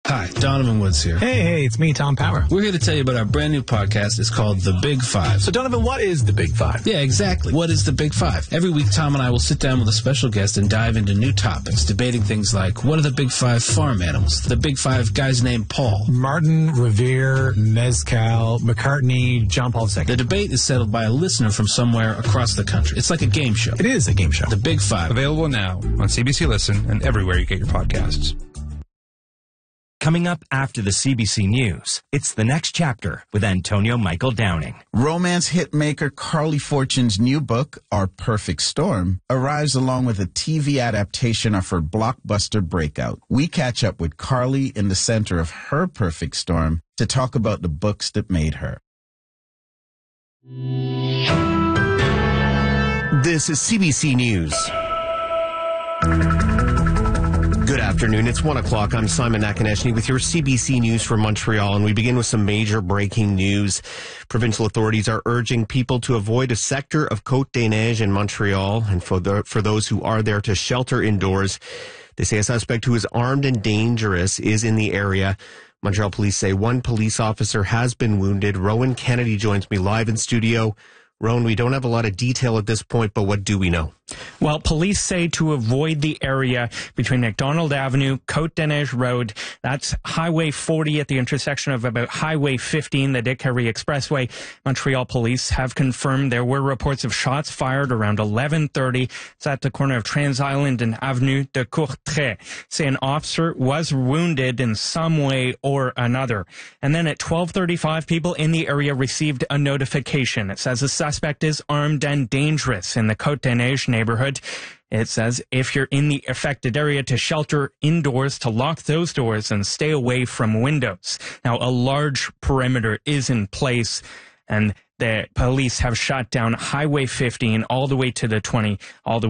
Hi, Donovan Woods here. Hey, it's me, Tom Power. We're here to tell you about our brand new podcast. It's called The Big Five. So, Donovan, what is The Big Five? Yeah, exactly. What is The Big Five? Every week, Tom and I will sit down with a special guest and dive into new topics, debating things like, what are the Big Five farm animals? The Big Five guys named Paul. Martin, Revere, Mezcal, McCartney, John Paul II. The debate is settled by a listener from somewhere across the country. It's like a game show. It is a game show. The Big Five. Available now on CBC Listen and everywhere you get your podcasts. Coming up after the CBC News, it's The Next Chapter with Antonio Michael Downing. Romance hitmaker Carly Fortune's new book, Our Perfect Storm, arrives along with a TV adaptation of her blockbuster breakout. We catch up with Carly in the center of her perfect storm to talk about the books that made her. This is CBC News. Good afternoon. It's 1 o'clock. I'm Simon Nakonechny with your CBC News from Montreal, and we begin with some major breaking news. Provincial authorities are urging people to avoid a sector of Côte-des-Neiges in Montreal, and for those who are there to shelter indoors. They say a suspect who is armed and dangerous is in the area. Montreal police say one police officer has been wounded. Rowan Kennedy joins me live in studio. Rowan, we don't have a lot of detail at this point, but what do we know? Well, police say to avoid the area between McDonald Avenue, Côte-des-Neiges Road. That's Highway 40 at the intersection of about Highway 15, the Dick-Harry Expressway. Montreal police have confirmed there were reports of shots fired around 11:30. It's at the corner of Trans Island and Avenue de Courtrai. Say an officer was wounded in some way or another. And then at 12:35, people in the area received a notification. It says a suspect is armed and dangerous in the Côte-des-Neiges neighborhood. It says if you're in the affected area to shelter indoors, to lock those doors and stay away from windows. Now, a large perimeter is in place, and the police have shut down Highway 15 all the way to the 20, all the